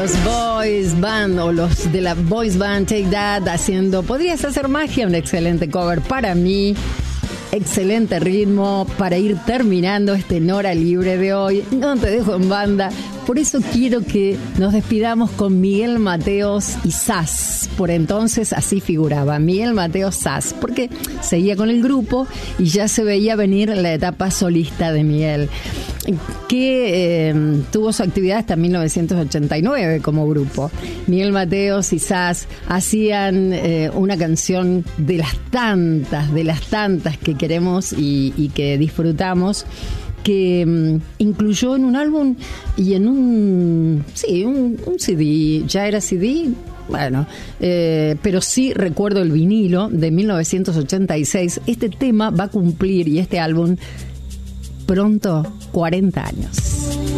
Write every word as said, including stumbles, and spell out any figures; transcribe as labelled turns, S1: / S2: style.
S1: Los Boys Band o los de la Boys Band Take That haciendo Podrías hacer magia, un excelente cover para mí. Excelente ritmo para ir terminando este Nora Libre de hoy. No te dejo en banda. Por eso quiero que nos despidamos con Miguel Mateos y Sass. Por entonces así figuraba, Miguel Mateos Sass, porque seguía con el grupo y ya se veía venir la etapa solista de Miguel, que eh, tuvo su actividad hasta mil novecientos ochenta y nueve como grupo. Miguel Mateos y Sass hacían eh, una canción de las tantas, de las tantas que queremos y, y que disfrutamos, que um, incluyó en un álbum y en un, sí, un, un C D, ya era C D, bueno, eh, pero sí recuerdo el vinilo de mil novecientos ochenta y seis. Este tema va a cumplir, y este álbum, pronto, cuarenta años.